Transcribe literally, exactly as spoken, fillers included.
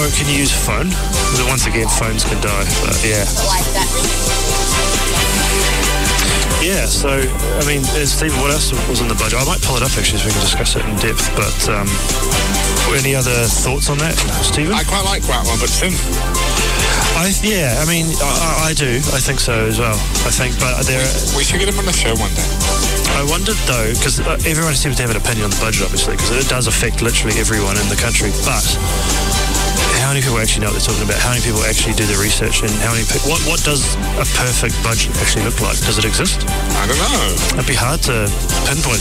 or can you use phone? Because once again, phones can die, but yeah. Like that. Yeah, so, I mean, uh, Stephen, what else was in the budget? I might pull it up, actually, so we can discuss it in depth, but um, any other thoughts on that, Stephen? I quite like that one, but thin. I, yeah, I mean, I, I do. I think so as well. I think, but there. We should get him on the show one day. I wondered, though, because everyone seems to have an opinion on the budget, obviously, because it does affect literally everyone in the country, but how many people actually know what they're talking about? How many people actually do the research? And how many pe- what what does a perfect budget actually look like? Does it exist? I don't know. It'd be hard to pinpoint